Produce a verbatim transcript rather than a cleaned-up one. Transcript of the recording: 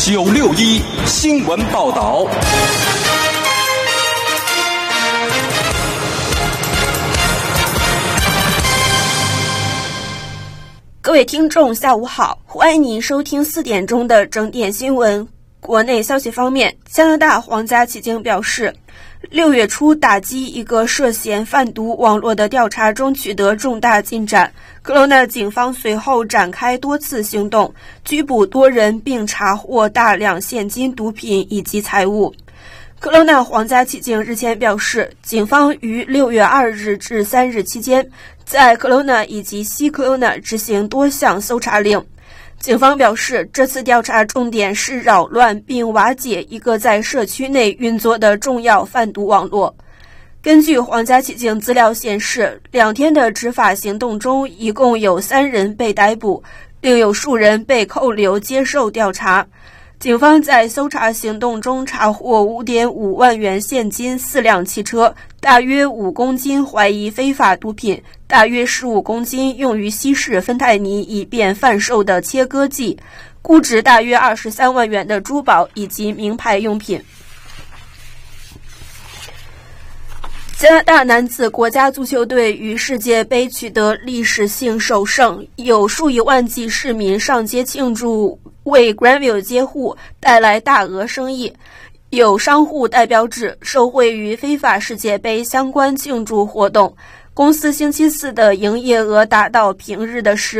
九六一新闻报道。 各位听众，下午好，欢迎您收听四点钟的整点新闻。国内消息方面，加拿大皇家骑警表示，六月初打击一个涉嫌贩毒网络的调查中取得重大进展。科罗纳警方随后展开多次行动，拘捕多人，并查获大量现金、毒品以及财物。科罗纳皇家骑警日前表示，警方于六月二日至三日期间，在科罗纳以及西科罗纳执行多项搜查令。警方表示，这次调查重点是扰乱并瓦解一个在社区内运作的重要贩毒网络。根据皇家骑警资料显示，两天的执法行动中，一共有三人被逮捕，另有数人被扣留接受调查。警方在搜查行动中查获 五点五万元现金、四辆汽车，大约五公斤怀疑非法毒品，大约十五公斤用于稀释芬太尼以便贩售的切割剂，估值大约二十三万元的珠宝以及名牌用品。加拿大男子国家足球队于世界杯取得历史性首胜，有数以万计市民上街庆祝，为 Granville 街户带来大额生意。有商户代标志受惠于非法世界杯相关庆祝活动，公司星期四的营业额达到平日的十